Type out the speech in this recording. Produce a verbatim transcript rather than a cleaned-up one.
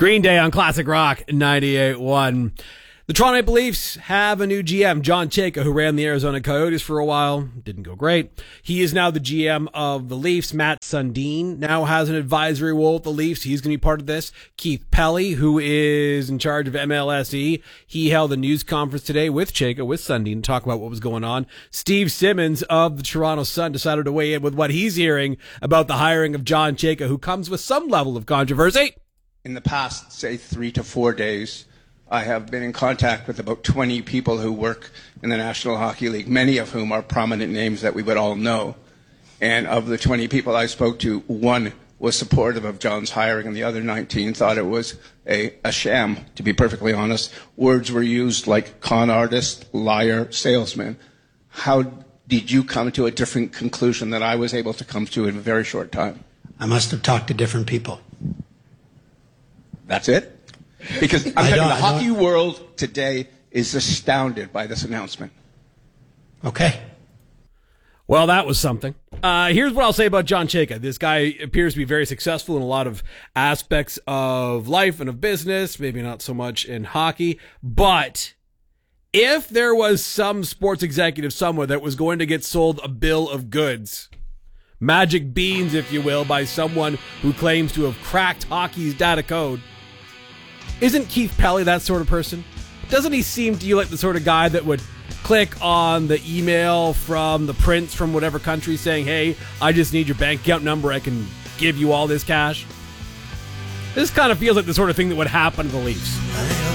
Green Day on Classic Rock ninety-eight point one. The Toronto Maple Leafs have a new G M, John Chayka, who ran the Arizona Coyotes for a while. Didn't go great. He is now the G M of the Leafs. Matt Sundin now has an advisory role with the Leafs. He's going to be part of this. Keith Pelly, who is in charge of M L S E, he held a news conference today with Chayka, with Sundin, to talk about what was going on. Steve Simmons of the Toronto Sun decided to weigh in with what he's hearing about the hiring of John Chayka, who comes with some level of controversy. In the past, say, three to four days, I have been in contact with about twenty people who work in the National Hockey League, many of whom are prominent names that we would all know. And of the twenty people I spoke to, one was supportive of John's hiring, and the other nineteen thought it was a, a sham, to be perfectly honest. Words were used like con artist, liar, salesman. How did you come to a different conclusion that I was able to come to in a very short time? I must have talked to different people. That's it? Because I'm telling you, the hockey world today is astounded by this announcement. Okay. Well, that was something. Uh, here's what I'll say about John Chayka. This guy appears to be very successful in a lot of aspects of life and of business, maybe not so much in hockey. But if there was some sports executive somewhere that was going to get sold a bill of goods, magic beans, if you will, by someone who claims to have cracked hockey's data code, isn't Keith Pelly that sort of person? Doesn't he seem to you like the sort of guy that would click on the email from the prince from whatever country saying, hey, I just need your bank account number, I can give you all this cash? This kind of feels like the sort of thing that would happen to the Leafs.